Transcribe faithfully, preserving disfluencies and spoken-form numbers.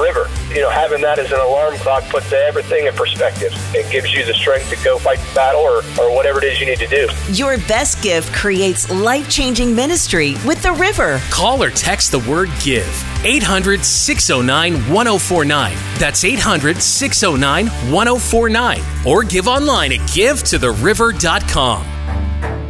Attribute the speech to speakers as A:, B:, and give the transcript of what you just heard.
A: River. You know, having that as an alarm clock puts everything in perspective. It gives you the strength to go fight the battle or, or whatever it is you need to do.
B: Your best gift creates life-changing ministry with the River.
C: Call or text the word GIVE. eight hundred, six oh nine, one oh four nine. That's eight hundred, six oh nine, one oh four nine. Or give online at give to the river dot com.